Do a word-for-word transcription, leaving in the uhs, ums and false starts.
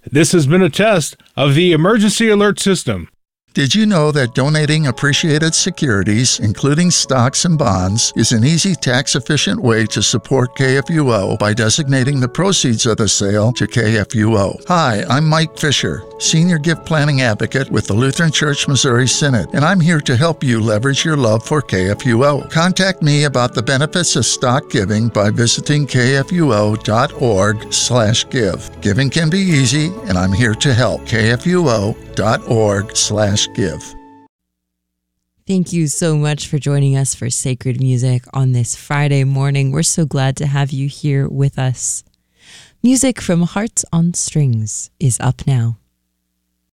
This has been a test of the emergency alert system. Did you know that donating appreciated securities, including stocks and bonds, is an easy, tax-efficient way to support K F U O by designating the proceeds of the sale to K F U O? Hi, I'm Mike Fisher, Senior Gift Planning Advocate with the Lutheran Church Missouri Synod, and I'm here to help you leverage your love for K F U O. Contact me about the benefits of stock giving by visiting kfuo.org slash give. Giving can be easy, and I'm here to help. kfuo.org slash give. Thank you so much for joining us for Sacred Music on this Friday morning. We're so glad to have you here with us. Music from Hearts on Strings is up now.